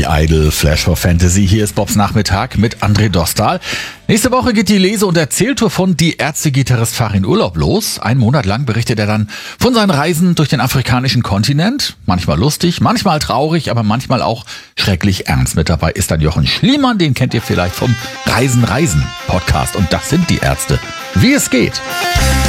Billy Idol, Flash for Fantasy. Hier ist Bobs Nachmittag mit André Dostal. Nächste Woche geht die Lese- und Erzähltour von Die Ärzte-Gitarrist Farin Urlaub los. 1 Monat lang berichtet er dann von seinen Reisen durch den afrikanischen Kontinent. Manchmal lustig, manchmal traurig, aber manchmal auch schrecklich ernst. Mit dabei ist dann Jochen Schliemann, den kennt ihr vielleicht vom Reisen Podcast. Und das sind die Ärzte. Wie es geht.